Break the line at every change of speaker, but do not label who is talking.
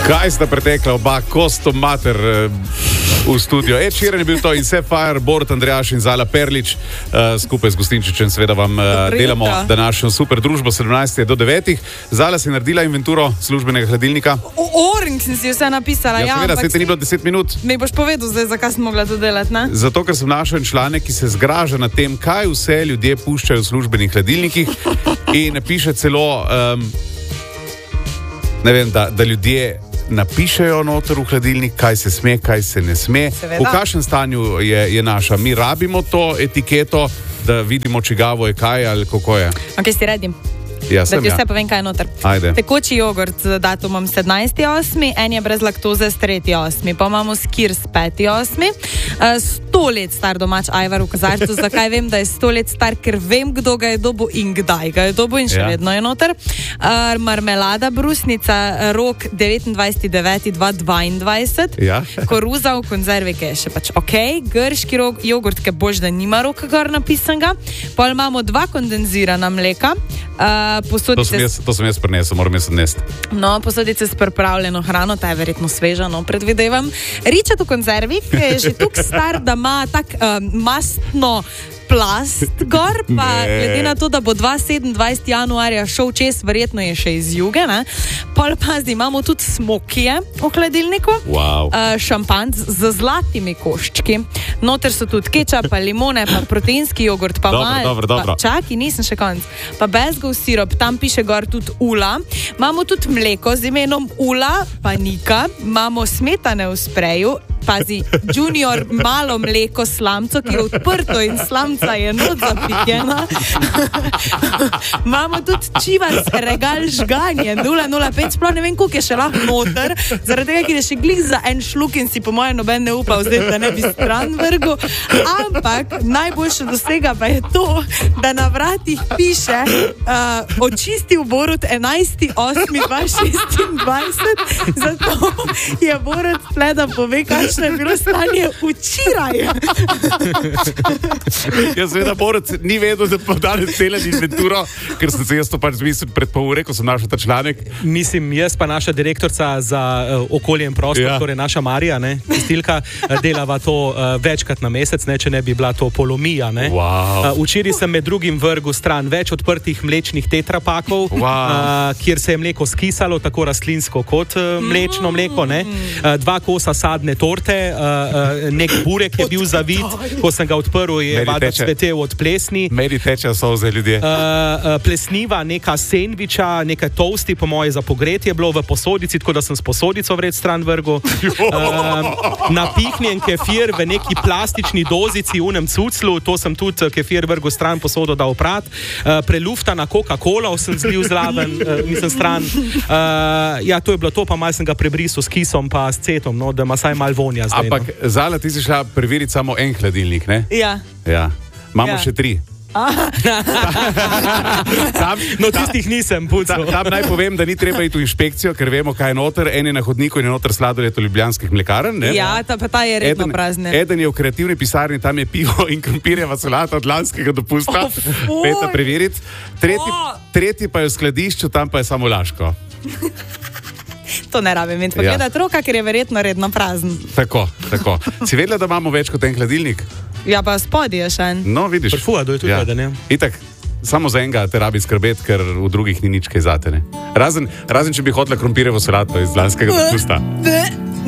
Kaj sta pretekla oba kostom mater v studio? Ed Sheeran je bil to in Sapphire, Borut Andrejaš in Zala Perlič. Skupaj z Gustinčičem seveda vam delamo današnjo super družbo 17. do 9. Zala si naredila inventuro službenega hladilnika?
Orange sem si vse napisala.
Ja, seveda, se ti ni bilo 10 minut.
Mi boš povedal zdaj, zakaj sem mogla to delati, ne?
Zato, ker sem našel en članek, ki se zgraža nad tem, kaj vse ljudje puščajo v službenih hladilnikih in piše celo, ne vem, da ljudje napišejo noter v hladilnik, kaj se sme, kaj se ne sme. Seveda. V kakšnem stanju je naša? Mi rabimo to etiketo, da vidimo, čigavo je kaj ali kako je.
Ok, si redim.
Ja,
da ti vse povem, kaj je noter.
Ajde.
Tekoči jogurt z datumom 17.8., en je brez laktoze s 3.8., pa imamo skir s 5.8., 100 let star domač ajvar v kozarcu. Zakaj vem, da je 100 let star? Ker vem, kdo ga je dobil in kdaj ga je dobil in še vedno je noter. Marmelada brusnica, rok 29.9.2022.
Ja.
Koruza v konzervi, ki je še pač ok. Grški jogurt, ki bož, da nima roka kar napisanega. Pol imamo 2 kondenzirana mleka. To sem jaz prinesel, moram jaz odnesti. No, posodice s pripravljeno hrano, ta je verjetno sveža, no, predvidevam. Ričet v konzervi, ki je že tukaj star, da ima tak mastno plast gor, pa glede na to, da bo 27. januarja šel čez, verjetno je še iz juge, ne? Pol pazi, imamo tudi smokije v hladilniku, šampanc z zlatimi koščki, noter so tudi kečap, pa limone, pa proteinski jogurt, pa
dobro.
Čaki, nisem še konc, pa bezgov sirop, tam piše gor tudi ula, imamo tudi mleko z imenom Ula, pa Nika, imamo smetane v spreju, pazi, junior malo mleko slamco, ki je odprto in slamca je not zapikjena. Imamo tudi čivas regal žganje 005, sploh ne vem, koliko je še lahko noter, zaradi tega, ker je še glih za en šluk in si po mojem noben ne upa vzeti, da ne bi stran vrgu. Ampak najboljše do vsega pa je to, da na vratih piše očistil Borut 11.8.2026, zato je Borut pleda pove, kakšno je bilo stanje včeraj.
Jaz seveda, Borut, ni vedel, da bo danes delati inventuro, ker sem se jaz to pač zmislil pred pol ure, ko sem našel ta članek.
Mislim, jaz pa naša direktorca za okolje in prostor, torej naša Marija, ne, Kistilka, delava to večkrat na mesec, ne, če ne bi bila to polomija, ne. Včeraj sem med drugim vrgel stran več odprtih mlečnih tetrapakov, kjer se je mleko skisalo, tako rastlinsko kot mlečno mleko, ne. 2 kosa sadne torte, nek burek je bil zavit, ko sem ga odprl, je vada cvetel od plesni.
Meni tečejo solze, ljudje.
Plesniva, neka sendviča, neka toasti, po moje za pogretje je bilo v posodici, tako da sem s posodico vred stran vrgel. Napihnjen kefir v neki plastični dozici, unem cuclu, to sem tudi kefir vrgel stran, posodo dal prat. Preluftana Coca-Cola sem zlil zraven, mislim stran. Ja, to je bilo to, pa malo sem ga prebrisal s kisom pa s cetom, no, da ima saj malo vonja zdaj.
Ampak, no. Zala, ti si šla preveriti samo en hladilnik, ne?
Ja.
Imamo še 3.
No, tistih nisem pucal.
Tam naj povem, da ni treba iti v inšpekcijo, ker vemo, kaj je noter. En je na hodniku in je noter sladoled od ljubljanskih mlekarn. Ne?
Ja, pa ta je redno prazne.
Eden je v kreativni pisarni, tam je pivo in krompirjeva solata od lanskega dopusta. Peta preveriti. Tretji pa je v skladišču, tam pa je samo Laško.
To ne rabim in pogledati roka, ker je verjetno redno prazen.
Tako. Si vedela, da imamo več kot en hladilnik?
Ja, pa spodaj je še en.
No, vidiš.
Prfuja, do je tudi eden, ja.
Itak, samo za enega te rabi skrbeti, ker v drugih ni nič kaj zate, ne. Razen, če bi hotela krompirjevo solato iz lanskega dopusta.